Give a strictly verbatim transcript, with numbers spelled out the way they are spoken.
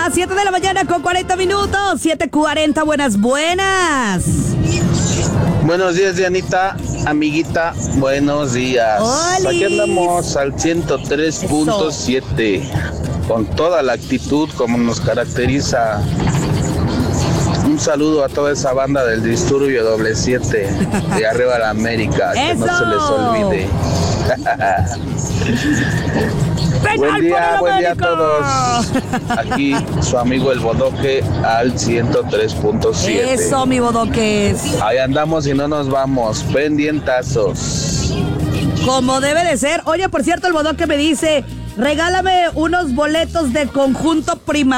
las siete de la mañana con cuarenta minutos. siete cuarenta, buenas, buenas. Buenos días, Dianita, amiguita, buenos días. ¡Olis! Aquí andamos al ciento tres punto siete, con toda la actitud como nos caracteriza. Un saludo a toda esa banda del Disturbio doble siete, de arriba a la América, que no se les olvide. Buen día, buen día a todos. Aquí su amigo el Bodoque al ciento tres punto siete. Eso, mi bodoques. Ahí andamos y no nos vamos, pendientazos. Como debe de ser. Oye, por cierto, el bodoque me dice, regálame unos boletos de Conjunto Primavera.